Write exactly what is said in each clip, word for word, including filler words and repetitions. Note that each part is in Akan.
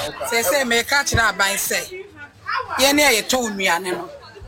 Say say me catch na ban say. Ye ne ye ton nuane no.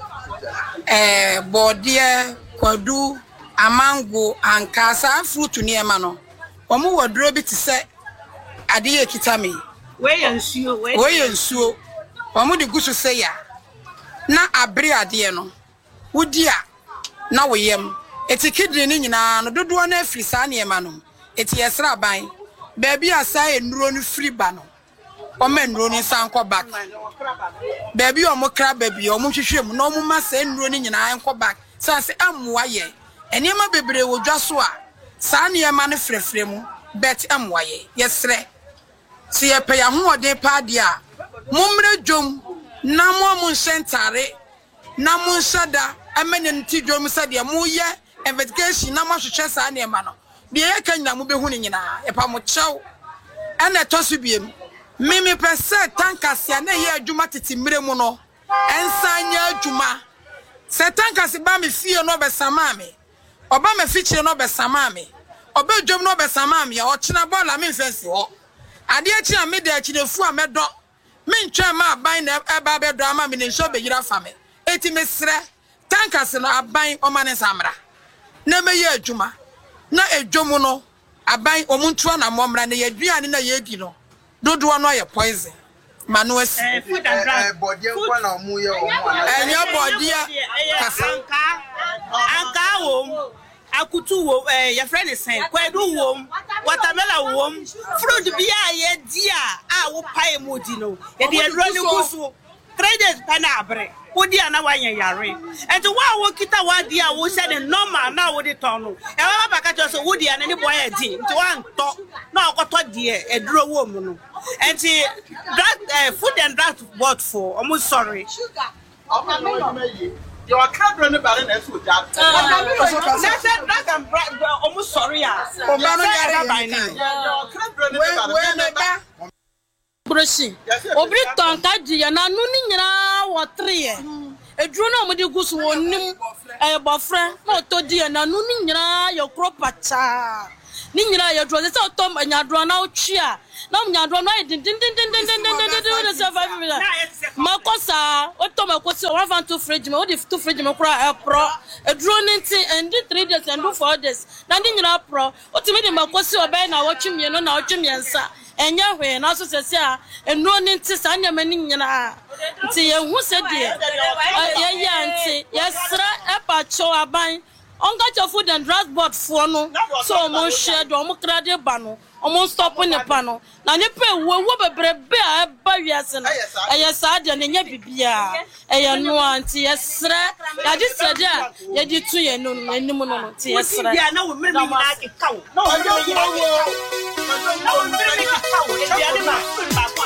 Eh bodie kwadu amango ankasa fruit ne ema no. Omo wadro bi ti say ade ye kita me. We yansuo we. We yansuo. Omo de gusu say ya. Na abre ade no. Wudi a na wo yem. Eti kidney ni nyina no dodo na afiri sa ne ema no. Eti yesra ban. Baby asai enuro no free ba no. Omo enuro ni sanko back. Baby omo kra baby omo hwehwem no omo ma sa enuro ni nyina enko back. Sa se amwa ye. Enema bebre wo dwa so a sa ne ema no frefre mu bet amwa ye. Yesre. Si ye pe ya hoɔden pa de a momre dwom na mo mo nsentare na mo nsada amene nti dwom sa de mo ye investigation na mo hwehwɛ sa ne ema no. Bi ye kan na mo behu ne nyina e pa mo kyɛw ana tosu biem mimi pese tankase na ye adwuma tete mire mu no ensanya adwuma se tankase ba me fie no be sama me oba me fichire no be sama me oba dwom no be sama me o kyena bola me mfensi ho ade achi a me de achi nefu a medo me ntwa ma aban na eba bedo ama me ne nso be yira fa me eti me sre tankase no aban o ma ne samra na me ye adwuma na edwomu no aban omuntu na momra na yeduane na yedi no dodo no ye poison manu asi eh food and drug body kwa na omu ye omu ana enya body kasa anka anka wo akutu wo eh your friend is saying kwadu wo watermelon wo fruit bia ye dia a wo pai modi no ye de adro ni kusu three days pana abre wodi ana wanye yare enti wa wo kita wadi a wo se the normal na wo de ton no e wa ba ka jo so wodi ana ni boy e di enti wa nto na okoto de edro wo mu no enti that uh, food and drug bought for almost sorry you are cadre ne bare na so ja na said drug and almost sorry ah o ba no yare by now you cadre ne bare na ba Broshi obri tonka dia na nu ni nyina wo tre e eduro na omudi gusu wonim e bofre na otodi na nu ni nyina ye kropacha ni nyina ye dro se otom anyadro na otwi a na nyadro na din din din din din din din din survive me makosa otom akosi one van two fridge me odi two fridge me kura e pro eduro ni nti and three days and do four days na ni nyina pro otimi de makosi obai na wotwi me no na otwi me nsa enya hwe na so sese a enu ni nti sa nya mani nyina nti ye hu se de ye ye nti ye sra e pa cho aban onga cho food and drug board for no so mo share do mo krade ba no omo stop ne pa no na ne pe wo wo bebrebe a ba wiase no e ye sa de ne nya bibia e ye no anti ye sra ya di sede a ye di tu ye no anim no no ti ye sra bia na wo mere mi na ke kawo na wo mere mi na wo na wo mere mi ka kawo e bia de ba